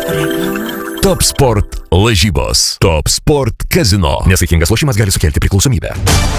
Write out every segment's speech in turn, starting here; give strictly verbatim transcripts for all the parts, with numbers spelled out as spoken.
Top Sport lažybos. Top Sport Casino. Nesaikingas lošimas gali sukelti priklausomybę.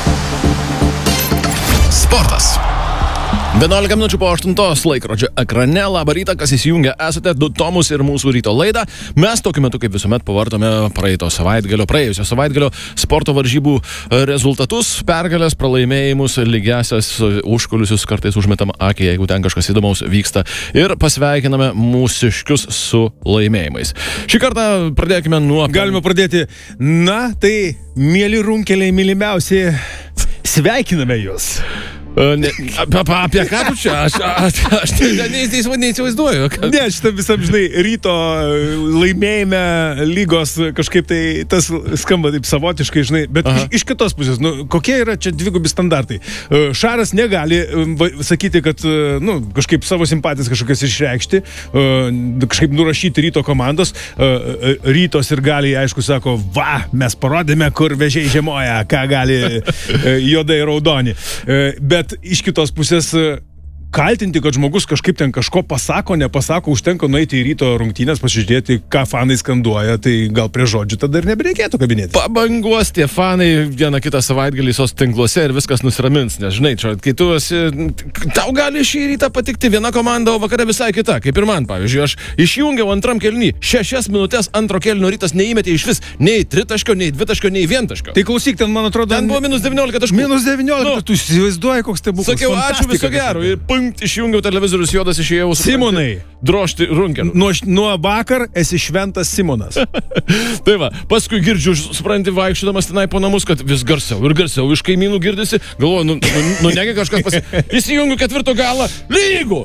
Sportas. vienuolika minučių po aštuntos laikrodžio ekrane. Labą rytą, kas įsijungia, esate du Tomus ir mūsų ryto laidą. Mes tokiu metu, kaip visuomet, pavartome praeito savaitgalio, praėjusio savaitgalio sporto varžybų rezultatus, pergalės, pralaimėjimus, lygiasias užkulisius, kartais užmetam akį, jeigu ten kažkas įdomaus vyksta, ir pasveikiname mūsiškius su laimėjimais. Šį kartą pradėkime nuo... Galime pradėti. Na, tai, mėly runkeliai, mylimiausi, sveikiname jūs. Ne, apie, apie ką tu čia? Aš, aš, aš neįsivaizduoju. Kad... Ne, šitą visam, žinai, ryto laimėjime lygos kažkaip tai tas skamba taip savotiškai, žinai, bet iš, iš kitos pusės, nu, kokie yra čia dvigubi standartai? Šaras negali sakyti, kad, nu, kažkaip savo simpatijas kažkokias išreikšti, kažkaip nurašyti ryto komandos. Rytos ir gali, aišku, sako, va, mes parodėme, kur vežiai žiemoja, ką gali juodai raudoni. Bet iš kitos pusės kaltinti, kad žmogus kažkaip ten kažko pasako, nepasako, užtenka nueiti į ryto rungtynės, pasižiūrėti, ką fanai skanduoja, tai gal prie žodžių tada ir nebereikėtų kabinėti. Pabanguos tie fanai vieną kitą savaitgalį sos tinkluose ir viskas nusiramins, nes žinai, čia, kai tu esi, tau gali šį rytą patikti viena komanda, o vakare visai kita, kaip ir man, pavyzdžiui, aš išjungiau antram kėliny, šešias minutės antro kėlinio Rytas neįmetė iš vis nei tritaškio, nei dvitaškio, nei vientaškio. Tai klausyk, ten, man atrodo, ten buvo minus devyniolika taškų. Minus devyniolika, nu, tu įsivaizduoji, koks tai buvo. Sakiau, ačiū, viso gero. Ir punkt, išjungiau televizorius juodas, išėjau. Simonai. Drožti runkelį. Nuo, nuo vakar esi šventas Simonas. Tai va, paskui girdžiu, supranti, vaikščiodamas tenai po namus, kad vis garsiau ir garsiau iš kaimynų girdisi. Galvoju, nu, nu, nu negi kažkas pasi... Įsijungiu ketvirto galą. Lygų!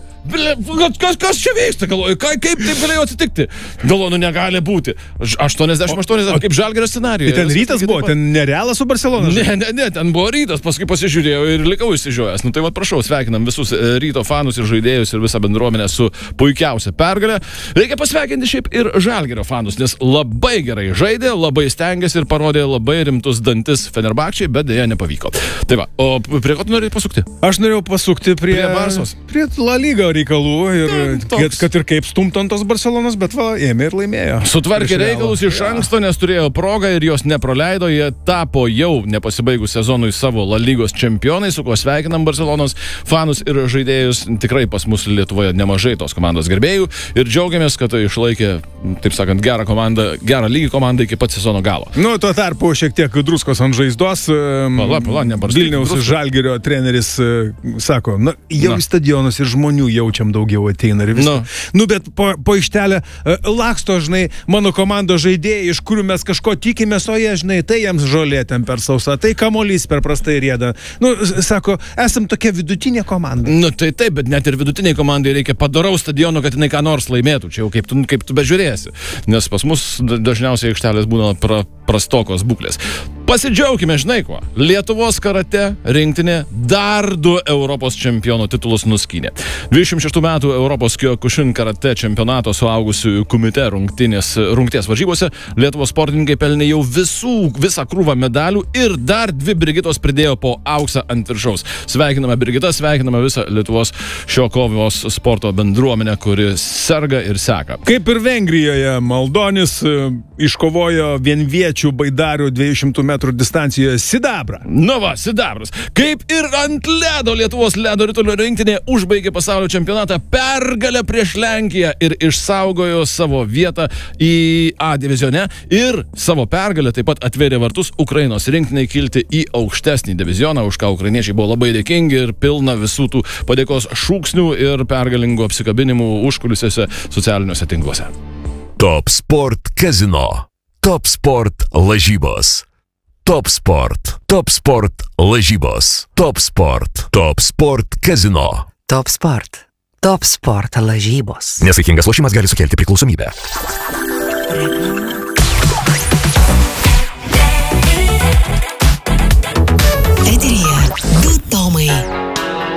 Kas, kas čia vyksta? Galvoju, ka, kaip taip galėjo atsitikti? Galvoju, nu negali būti. aštuoniasdešimt aštuoniasdešimt, kaip Žalgirio scenarijuje. Tai ten Rytas buvo, ten nerealas su Barcelona? Ne, ne, ne, ten buvo Rytas, paskui pasižiūrėjau ir likau išsižiojęs. Nu tai va, prašau, sveikinam visus Ryto fanus ir žaidėjus ir visą bendruomenę su puikiausia pergalė. Reikia pasveikinti šiaip ir Žalgirio fanus, nes labai gerai žaidė, labai stengiasi ir parodė labai rimtus dantis Fenerbahčei, bet dėja nepavyko. Tai va, o prie ko tu norėjai pasukti? Aš norėjau pasukti prie, prie Barsos. Prie La Liga reikalų ir tai, kad, kad ir kaip stumtantos Barcelonas, bet va, ėmė ir laimėjo. Sutvarkė reikalus iš anksto, nes turėjo progą ir jos nepraleido. Jie tapo jau nepasibaigus sezonui savo La Lygos čempionai, su kuo sveikinam Barcelonos fanus ir žaidėjus. Tikrai pas mus Lietuvoje nemažai tos komandos gerbėjų ir džiaugiamės, kad tai išlaikė, taip sakant, gerą komandą, gerą lygį komandą iki pat sezono galo. Nu, tuo tarpu šiek tiek druskos ant žaizdos. Pala, pala, Vilniaus Žalgirio treneris sako, na, jau į stadionus ir žmonių jaučiam daugiau ateina ir visą. No. Nu, bet po, po ištelę laksto, žinai, mano komandos žaidėjai, iš kurių mes kažko tikimės, o jie, žinai, tai jiems žolė ten per sausa, tai kamuolys per prastai rieda. Nu, sako, esam tokia vidutinė komanda. Nu, tai taip, bet net ir vidutiniai komandai reikia padaraus stadiono, kad jinai ką nors laimėtų. Čia jau kaip tu, kaip tu bežiūrėsi. Nes pas mus dažniausiai aikštelės būna pra, prastokos būklės. Pasidžiaukime, žinai kuo. Lietuvos karate rinktinė dar du Europos čempionų titulus nuskynė. dvidešimt šeštų metų Europos Kyokushin karate čempionato suaugusių kumite rungtinės, rungties varžybose Lietuvos sportininkai pelnė jau visų, visą krūvą medalių ir dar dvi Brigitos pridėjo po auksą ant viršaus. Sveikiname Brigitą, sveikiname visą Lietuvos šio kovos sporto bendruomenę, kuri serga ir seka. Kaip ir Vengrijoje, Maldonis iškovojo vienviečių baidarių dviejų šimtų metrų distancijoje sidabrą. Nu va, sidabras. Kaip ir ant ledo Lietuvos ledo ritulio rinktinė užbaigė pasaulio čempionatą pergalę prieš Lenkiją ir išsaugojo savo vietą į A divizione ir savo pergalę taip pat atvėrė vartus Ukrainos rinktiniai kilti į aukštesnį divizioną, už ką ukrainiečiai buvo labai dėkingi ir pilna visų tų padėkos šūksnių ir pergalingų apsikabinimų užkulisiuose socialiniuose tinkluose. Top Sport Casino. Top Sport lažybos. Top Sport. Top Sport lažybos. Top Sport. Top Sport Casino. Top Sport. Top Sport lažybos. Nesaikingas lošimas gali sukelti priklausomybę. Reklama.